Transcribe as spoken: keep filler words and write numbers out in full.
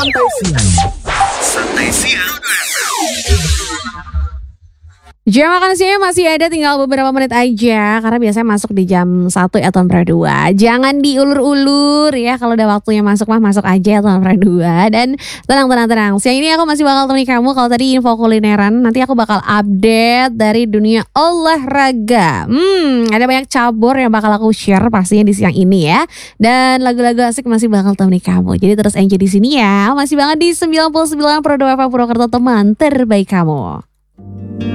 Santai siang. Santai siang. Jam makan siang masih ada, tinggal beberapa menit aja karena biasanya masuk di jam satu atau per dua. Jangan diulur-ulur ya, kalau udah waktunya masuk mah masuk aja atau per dua. Dan tenang tenang tenang. Siang ini aku masih bakal temani kamu. Kalau tadi info kulineran, nanti aku bakal update dari dunia olahraga. Hmm, ada banyak cabur yang bakal aku share pastinya di siang ini ya. Dan lagu-lagu asik masih bakal temani kamu. Jadi terus enjoy di sini ya. Masih banget di sembilan puluh sembilan Pro dua F M Purwokerto, teman terbaik kamu.